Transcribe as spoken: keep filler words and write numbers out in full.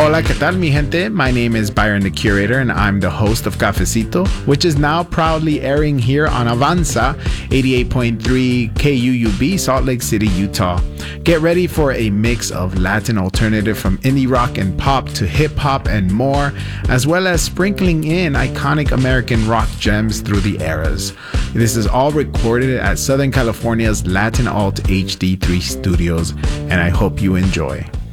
Hola, ¿qué tal, mi gente? My name is Byron the Curator, and I'm the host of Cafecito, which is now proudly airing here on Avanza, eighty-eight point three K U U B, Salt Lake City, Utah. Get ready for a mix of Latin alternative from indie rock and pop to hip-hop and more, as well as sprinkling in iconic American rock gems through the eras. This is all recorded at Southern California's Latin Alt H D three Studios, and I hope you enjoy.